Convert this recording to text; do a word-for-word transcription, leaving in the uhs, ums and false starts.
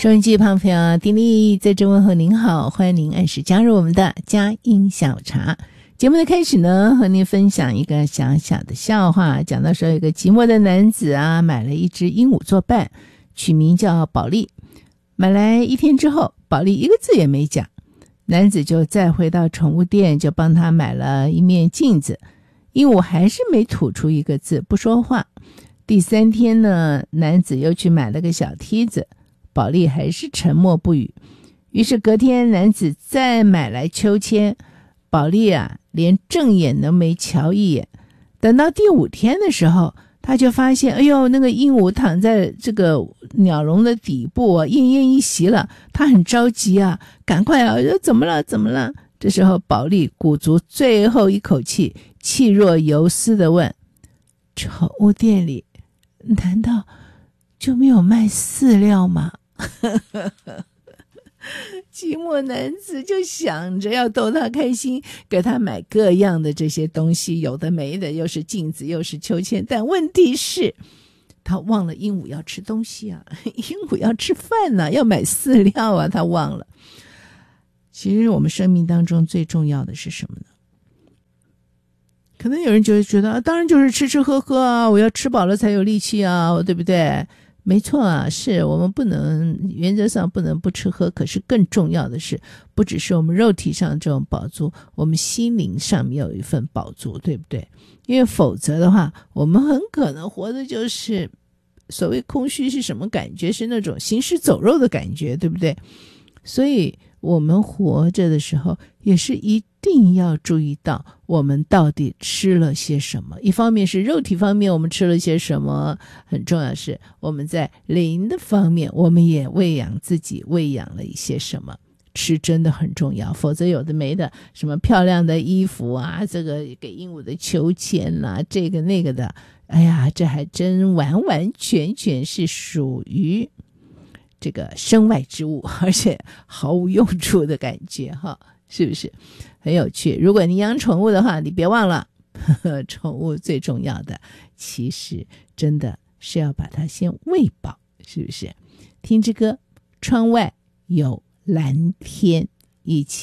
收音机旁朋友，丁力在这问候您好，欢迎您按时加入我们的佳音下午茶。节目的开始呢，和您分享一个小小的笑话。讲到说有一个寂寞的男子啊，买了一只鹦鹉作伴，取名叫宝莉。买来一天之后，宝莉一个字也没讲，男子就再回到宠物店，就帮他买了一面镜子。鹦鹉还是没吐出一个字，不说话。第三天呢，男子又去买了个小梯子，宝莉还是沉默不语。于是隔天，男子再买来秋千，宝莉啊，连正眼都没瞧一眼。等到第五天的时候，他就发现，哎呦，那个鹦鹉躺在这个鸟笼的底部啊，奄奄一息了。他很着急啊，赶快啊，怎么了？怎么了？这时候，宝莉鼓足最后一口气，气若游丝地问：“宠物店里难道就没有卖饲料吗？”寂寞男子就想着要逗他开心，给他买各样的这些东西，有的没的，又是镜子又是秋千。但问题是他忘了鹦鹉要吃东西啊，鹦鹉要吃饭啊，要买饲料啊，他忘了。其实我们生命当中最重要的是什么呢？可能有人就会觉得啊，当然就是吃吃喝喝啊，我要吃饱了才有力气啊，对不对？没错啊，是我们不能，原则上不能不吃喝，可是更重要的是，不只是我们肉体上这种饱足，我们心灵上面有一份饱足，对不对？因为否则的话，我们很可能活的就是所谓空虚是什么感觉？是那种行尸走肉的感觉，对不对？所以我们活着的时候也是一定要注意到我们到底吃了些什么。一方面是肉体方面我们吃了些什么，很重要是我们在灵的方面我们也喂养自己，喂养了一些什么。吃真的很重要，否则有的没的，什么漂亮的衣服啊，这个给鹦鹉的秋千啦、啊，这个那个的，哎呀，这还真完完全全是属于这个身外之物，而且毫无用处的感觉哈，是不是很有趣？如果你养宠物的话，你别忘了呵呵，宠物最重要的其实真的是要把它先喂饱，是不是？听支歌，窗外有蓝天，一起